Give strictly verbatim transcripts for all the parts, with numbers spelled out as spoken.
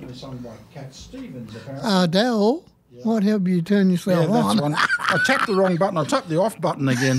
particular song by Cat Stevens, apparently. Adele, yeah. What have you turned yourself yeah, that's on? One. I tapped the wrong button. I tapped the off button again.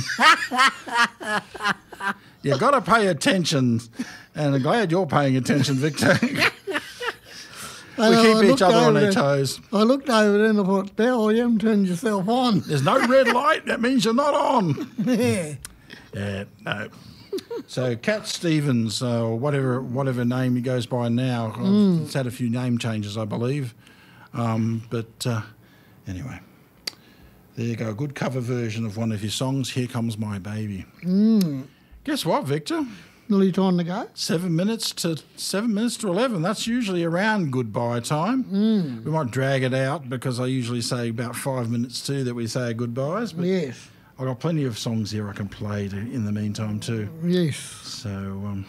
You've got to pay attention, and I'm glad you're paying attention, Victor. We know, keep I each other on our there, toes. I looked over there and I thought, Dale, you haven't turned yourself on. There's no red light. That means you're not on. Yeah. Yeah, no. So Cat Stevens, uh, or whatever whatever name he goes by now, mm. It's had a few name changes, I believe. Um, but uh, anyway, there you go. A good cover version of one of his songs, Here Comes My Baby. Mm. Guess what, Victor? Nearly time to go. Seven minutes to seven minutes to eleven. That's usually around goodbye time. Mm. We might drag it out because I usually say about five minutes too that we say goodbyes. But yes. I've got plenty of songs here I can play to, in the meantime too. Yes. So, um,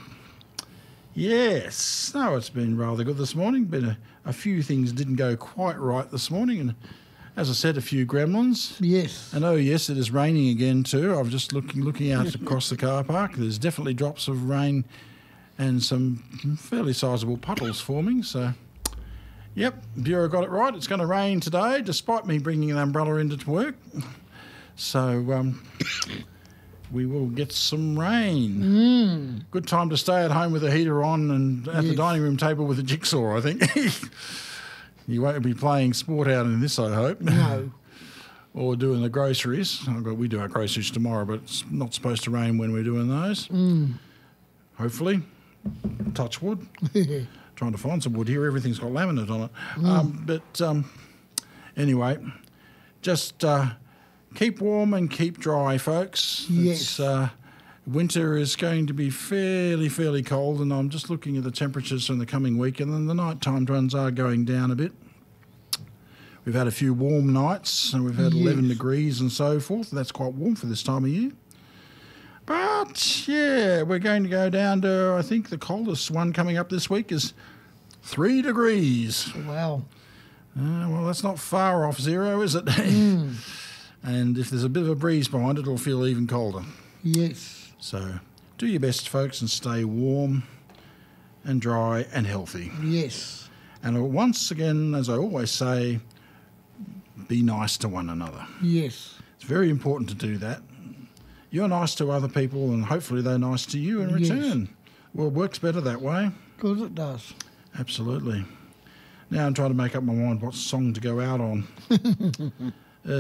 yes. No, it's been rather good this morning. But a, a few things didn't go quite right this morning, and as I said, a few gremlins. Yes. And oh yes, it is raining again too. I'm just looking looking out across the car park. There's definitely drops of rain and some fairly sizable puddles forming. So, yep, Bureau got it right. It's going to rain today, despite me bringing an umbrella into work. So um, we will get some rain. Mm. Good time to stay at home with the heater on and at yes. the dining room table with a jigsaw, I think. You won't be playing sport out in this, I hope. No. Or doing the groceries. We do our groceries tomorrow, but it's not supposed to rain when we're doing those. Mm. Hopefully. Touch wood. Trying to find some wood here. Everything's got laminate on it. Mm. Um, but um, anyway, just uh, keep warm and keep dry, folks. Yes. It's, uh, winter is going to be fairly, fairly cold, and I'm just looking at the temperatures in the coming week, and then the nighttime ones are going down a bit. We've had a few warm nights, and we've had yes. eleven degrees and so forth. That's quite warm for this time of year. But, yeah, we're going to go down to, I think the coldest one coming up this week is three degrees. Wow. Uh, well, that's not far off zero, is it? Mm. And if there's a bit of a breeze behind it, it'll feel even colder. Yes. So do your best, folks, and stay warm and dry and healthy. Yes. And once again, as I always say, be nice to one another. Yes. It's very important to do that. You're nice to other people, and hopefully they're nice to you in return. Yes. Well, it works better that way. Because it does. Absolutely. Now I'm trying to make up my mind what song to go out on. uh,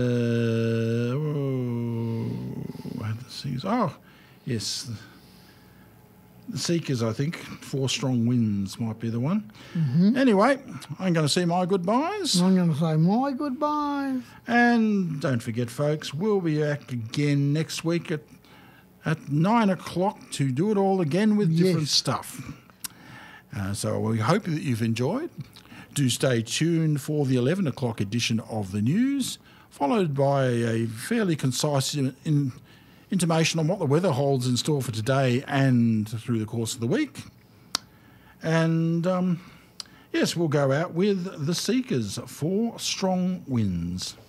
oh, I had the singers. Oh, yes. The Seekers, I think. Four Strong Winds might be the one. Mm-hmm. Anyway, I'm going to say my goodbyes. I'm going to say my goodbyes. And don't forget, folks, we'll be back again next week at, at nine o'clock to do it all again with different yes. stuff. Uh, so we hope that you've enjoyed. Do stay tuned for the eleven o'clock edition of the news, followed by a fairly concise in, in, intimation on what the weather holds in store for today and through the course of the week. And, um, yes, we'll go out with the Seekers, Four Strong Winds.